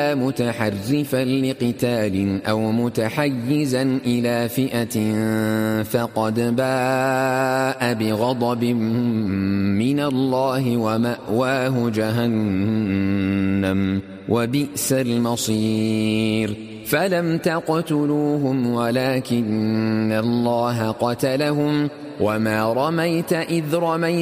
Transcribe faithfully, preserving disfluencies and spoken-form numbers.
متحرفا لقتال أو متحيزا إلى فئة فقد باء بغضب من الله ومأواه جهنم وبئس المصير فلم تقتلوهم ولكن الله قتلهم وما رميت إذ رميت